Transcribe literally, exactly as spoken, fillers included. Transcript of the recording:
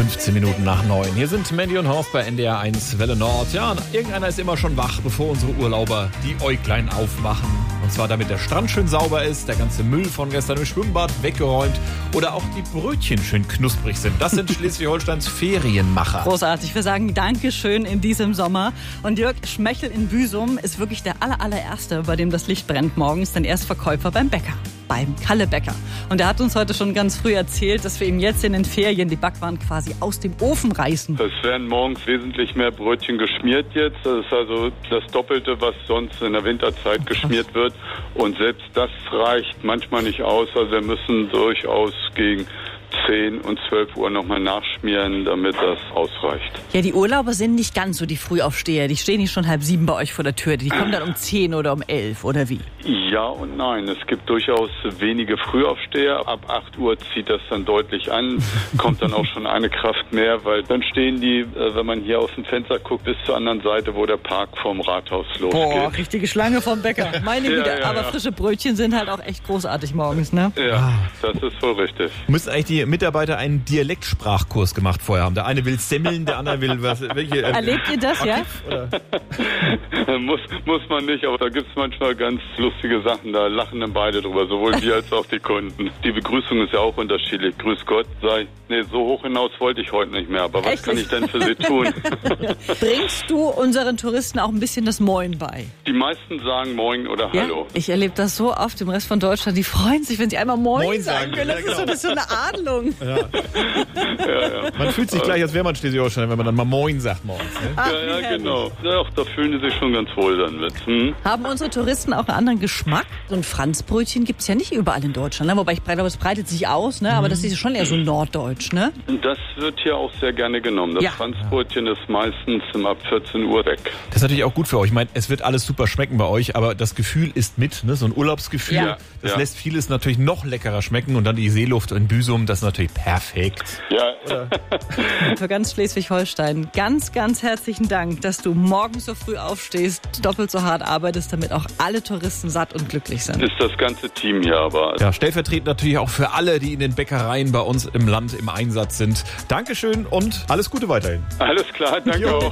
fünfzehn Minuten nach neun. Hier sind Mandy und Horst bei N D R eins Welle Nord. Ja, irgendeiner ist immer schon wach, bevor unsere Urlauber die Äuglein aufmachen. Und zwar damit der Strand schön sauber ist, der ganze Müll von gestern im Schwimmbad weggeräumt oder auch die Brötchen schön knusprig sind. Das sind Schleswig-Holsteins Ferienmacher. Großartig. Wir sagen Dankeschön in diesem Sommer. Und Jörg Schmechel in Büsum ist wirklich der aller, allererste, bei dem das Licht brennt morgens, denn er ist Verkäufer beim Bäcker. Beim Kalle Bäcker. Und er hat uns heute schon ganz früh erzählt, dass wir ihm jetzt in den Ferien die Backwaren quasi aus dem Ofen reißen. Es werden morgens wesentlich mehr Brötchen geschmiert jetzt. Das ist also das Doppelte, was sonst in der Winterzeit geschmiert wird. Und selbst das reicht manchmal nicht aus. Also wir müssen durchaus gegen zehn und zwölf Uhr nochmal nachschmieren, damit das ausreicht. Ja, die Urlauber sind nicht ganz so die Frühaufsteher. Die stehen nicht schon halb sieben bei euch vor der Tür. Die kommen dann um zehn oder um elf oder wie? Ja und nein. Es gibt durchaus wenige Frühaufsteher. Ab acht Uhr zieht das dann deutlich an. Kommt dann auch schon eine Kraft mehr, weil dann stehen die, wenn man hier aus dem Fenster guckt, bis zur anderen Seite, wo der Park vom Rathaus losgeht. Boah, richtige Schlange vom Bäcker. Meine Güte. Ja, ja, Aber ja. frische Brötchen sind halt auch echt großartig morgens, ne? Ja, das ist wohl richtig. Müssen eigentlich die Mitarbeiter einen Dialektsprachkurs gemacht vorher haben. Der eine will Semmeln, der andere will was. Welche, äh, Erlebt ihr das, ja? muss, muss man nicht, aber da gibt es manchmal ganz lustige Sachen, da lachen dann beide drüber, sowohl wir als auch die Kunden. Die Begrüßung ist ja auch unterschiedlich. Grüß Gott, sei, nee, so hoch hinaus wollte ich heute nicht mehr, aber was Echt? kann ich denn für Sie tun? Bringst du unseren Touristen auch ein bisschen das Moin bei? Die meisten sagen Moin oder Ja? Hallo. Ich erlebe das so oft im Rest von Deutschland. Die freuen sich, wenn sie einmal Moin, Moin sagen sagen können. Das, können, ist so, das ist so eine Adelung. Ja. Ja, ja. Man fühlt sich gleich, als wäre man Schleswig-Holstein, wenn man dann mal Moin sagt morgens. Ne? Ach, Ja, wie ja, herrlich. genau. Ja, da fühlen die sich schon ganz wohl dann mit. Hm? Haben unsere Touristen auch einen anderen Geschmack? So ein Franzbrötchen gibt es ja nicht überall in Deutschland. Ne? Wobei ich glaube, es breitet sich aus, ne? Aber das ist schon eher so norddeutsch, ne? Das wird hier auch sehr gerne genommen. Das Ja. Franzbrötchen ist meistens um ab vierzehn Uhr weg. Das ist natürlich auch gut für euch. Ich meine, es wird alles super schmecken bei euch, aber das Gefühl ist mit, ne? So ein Urlaubsgefühl. Ja. Das Ja. lässt vieles natürlich noch leckerer schmecken und dann die Seeluft in Büsum, das ist natürlich perfekt. Ja, Für ganz Schleswig-Holstein ganz, ganz herzlichen Dank, dass du morgens so früh aufstehst, doppelt so hart arbeitest, damit auch alle Touristen satt und glücklich sind. ist das ganze Team hier aber. Ja, stellvertretend natürlich auch für alle, die in den Bäckereien bei uns im Land im Einsatz sind. Dankeschön und alles Gute weiterhin. Alles klar, danke Jo. auch.